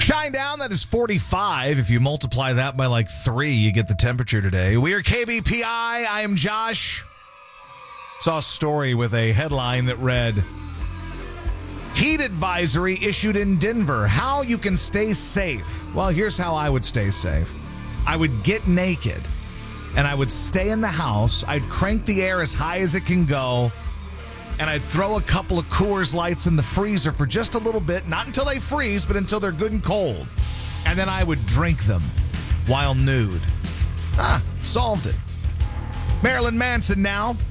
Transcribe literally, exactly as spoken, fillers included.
Shinedown, that is forty-five. If you multiply that by like three, you get the temperature today. We are K B P I. I am Josh. Saw a story with a headline that read, Heat advisory issued in Denver. How you can stay safe. Well, here's how I would stay safe. I would get naked, and I would stay in the house. I'd crank the air as high as it can go, and I'd throw a couple of Coors Lights in the freezer for just a little bit, not until they freeze, but until they're good and cold. And then I would drink them while nude. Ah, solved it. Marilyn Manson now.